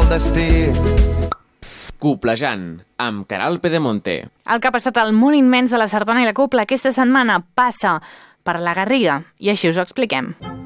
el destí. Coplejant, amb Caral Pedemonte. El que ha passat al món immens de la sardana i la copla aquesta setmana passa per la Garriga, i així us ho expliquem.